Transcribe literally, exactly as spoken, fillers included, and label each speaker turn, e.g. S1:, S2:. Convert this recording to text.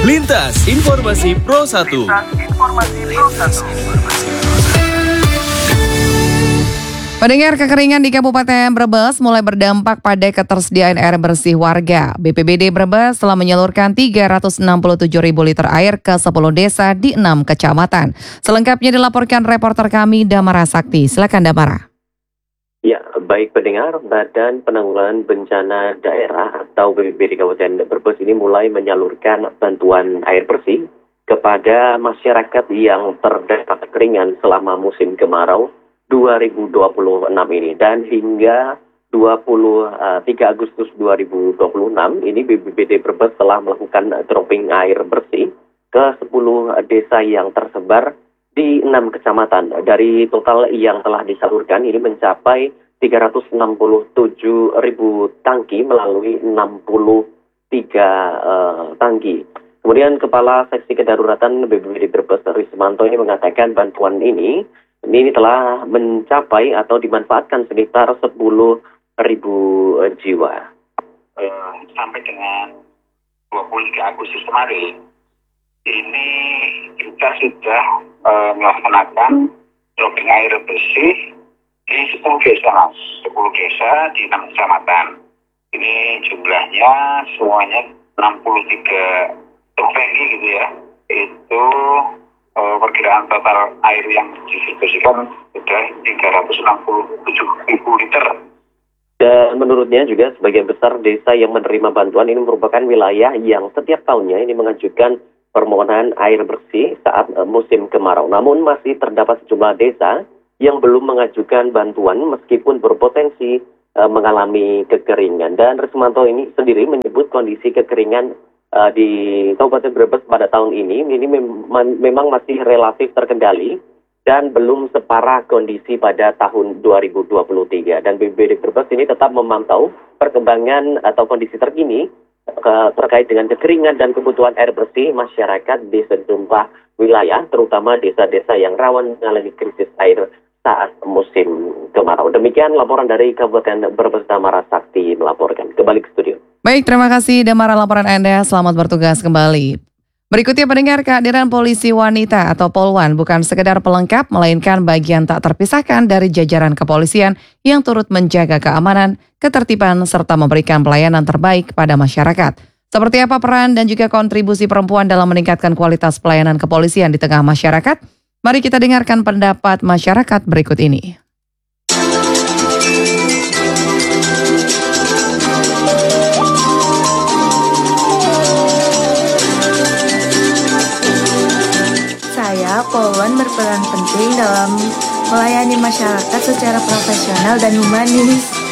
S1: Lintas Informasi Pro satu.
S2: Pendengar, kekeringan di Kabupaten Brebes mulai berdampak pada ketersediaan air bersih warga. B P B D Brebes telah menyalurkan tiga ratus enam puluh tujuh ribu liter air ke sepuluh desa di enam kecamatan. Selengkapnya dilaporkan reporter kami Damara Sakti. Silakan Damara.
S3: Ya, baik pendengar, Badan Penanggulangan Bencana Daerah atau B P B D Kabupaten Brebes ini mulai menyalurkan bantuan air bersih kepada masyarakat yang terdampak kekeringan selama musim kemarau dua ribu dua puluh enam ini. Dan hingga dua puluh tiga Agustus dua ribu dua puluh enam ini B P B D Brebes telah melakukan dropping air bersih ke sepuluh desa yang tersebar di enam kecamatan. Dari total yang telah disalurkan ini mencapai tiga ratus enam puluh tujuh ribu tangki melalui enam puluh tiga uh, tangki. Kemudian Kepala Seksi Kedaruratan B P B D Brebes Rismanto ini mengatakan bantuan ini ini telah mencapai atau dimanfaatkan sekitar sepuluh ribu jiwa.
S4: Uh, sampai dengan dua puluh tiga Agustus kemarin ini kita sudah uh, melaksanakan dropping air bersih di sepuluh desa, mas. sepuluh desa di enam kecamatan. Ini jumlahnya semuanya enam puluh tiga tangki gitu ya. Itu uh, perkiraan total air yang didistribusikan sudah tiga ratus enam puluh tujuh ribu liter.
S3: Dan menurutnya juga sebagian besar desa yang menerima bantuan ini merupakan wilayah yang setiap tahunnya ini mengajukan permohonan air bersih saat uh, musim kemarau. Namun masih terdapat sejumlah desa yang belum mengajukan bantuan meskipun berpotensi uh, mengalami kekeringan. Dan Rismanto ini sendiri menyebut kondisi kekeringan uh, di Kabupaten Brebes pada tahun ini ini mem memang masih relatif terkendali dan belum separah kondisi pada tahun dua ribu dua puluh tiga. Dan B P B D Brebes ini tetap memantau perkembangan atau kondisi terkini terkait dengan kekeringan dan kebutuhan air bersih masyarakat di sejumlah wilayah, terutama desa-desa yang rawan mengalami krisis air saat musim kemarau. Demikian laporan dari Kabupaten Brebes, Damara Sakti melaporkan. Kembali ke studio.
S2: Baik, terima kasih Damara laporan Anda. Selamat bertugas kembali. Berikutnya pendengar, kehadiran polisi wanita atau Polwan bukan sekedar pelengkap, melainkan bagian tak terpisahkan dari jajaran kepolisian yang turut menjaga keamanan, ketertiban, serta memberikan pelayanan terbaik pada masyarakat. Seperti apa peran dan juga kontribusi perempuan dalam meningkatkan kualitas pelayanan kepolisian di tengah masyarakat? Mari kita dengarkan pendapat masyarakat berikut ini.
S5: Polwan berperan penting dalam melayani masyarakat secara profesional dan humanis.